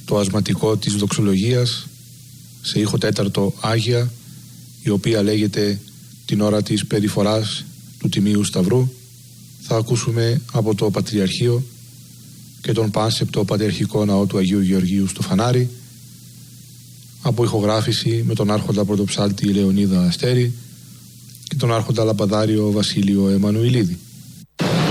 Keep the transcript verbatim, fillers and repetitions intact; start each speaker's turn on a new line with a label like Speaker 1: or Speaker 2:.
Speaker 1: το ασματικό της δοξολογίας σε ήχο τέταρτο Άγια, η οποία λέγεται την ώρα της περιφοράς του Τιμίου Σταυρού. Θα ακούσουμε από το Πατριαρχείο και τον πάνσεπτο Πατριαρχικό Ναό του Αγίου Γεωργίου στο Φανάρι, από ηχογράφηση με τον Άρχοντα Πρωτοψάλτη Λεωνίδα Αστέρη και τον Άρχοντα Λαμπαδάριο Βασίλειο Εμμανουηλίδη.